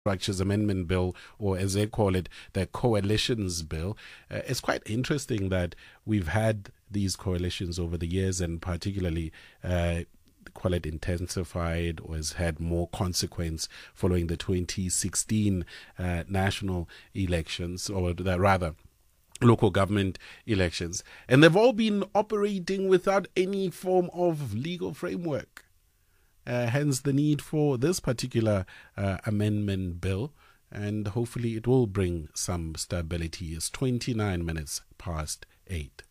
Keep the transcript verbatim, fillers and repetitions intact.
Structures Amendment Bill, or as they call it, the Coalitions Bill. Uh, it's quite interesting that we've had these coalitions over the years, and particularly uh, call it intensified or has had more consequence following the twenty sixteen uh, national elections, or the, rather local government elections. And they've all been operating without any form of legal framework. Uh, hence the need for this particular uh, amendment bill, and hopefully it will bring some stability. It's twenty-nine minutes past eight.